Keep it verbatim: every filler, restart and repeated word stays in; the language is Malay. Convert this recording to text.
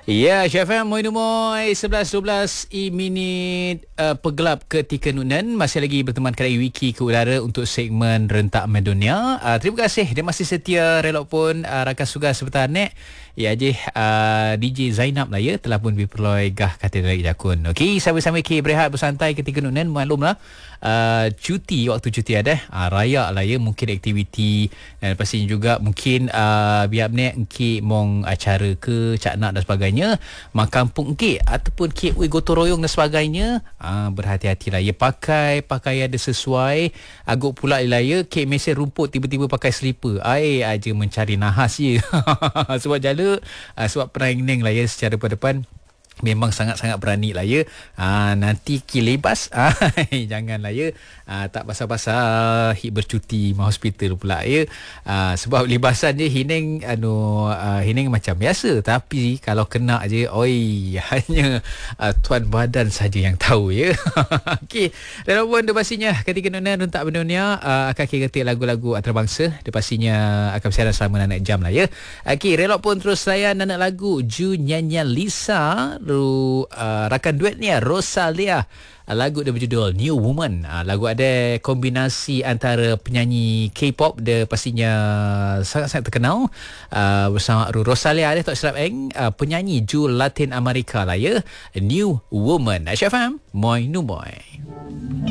Ya, Chef M, Moin Umoy, sebelas dua belas i minit uh, pegelap ketika nunan. Masih lagi berteman kedai Wiki ke udara untuk segmen Rentak Mendunia. Uh, terima kasih, dia masih setia relok pun uh, rakan sugar sebentar nek. Ya je uh, D J Zainab lah ya, telah pun diperloi gah Katedral Jakun. Okey, sama-sama ke berehat bersantai ketika nunan. Maklumlah uh, cuti, waktu cuti ada uh, raya lah ya, mungkin aktiviti dan pastinya juga mungkin uh, biar nek engki mong acara ke cak nak dan sebagainya, mak kampung engki ataupun ke ui gotong royong dan sebagainya. uh, berhati-hatilah ya, pakai pakaian ada sesuai. Agak pula lah ya, ke mesin rumput tiba-tiba pakai slipper, ai aja mencari nahas je. Sebab jala Uh, sebab perang lah ya secara depan-depan memang sangat-sangat berani lah ya. Ha, nanti kilebas ha, janganlah ya. Ha, tak pasal-pasal hit bercuti mau hospital pula ya. Ha, sebab libasan je hining anu uh, hining macam biasa, tapi kalau kena je oi hanya uh, tuan badan saja yang tahu ya. Okey, dan pun dia pastinya ketika nunan Rentak Mendunia uh, akan kita ketik lagu-lagu antarabangsa. Dia pastinya akan bersiaran selama nanak jam lah ya. Okey, relok pun terus saya nanak lagu Ju Nyanyian Lisa. Lalu uh, rakan duetnya Rosalia, uh, lagu dia berjudul New Woman. uh, Lagu ada kombinasi antara penyanyi K-pop, dia pastinya sangat-sangat terkenal, uh, bersama Rosalia dia tak silap eng, uh, penyanyi Ju Latin Amerika lah ya. New Woman. H F M Moin Numoy.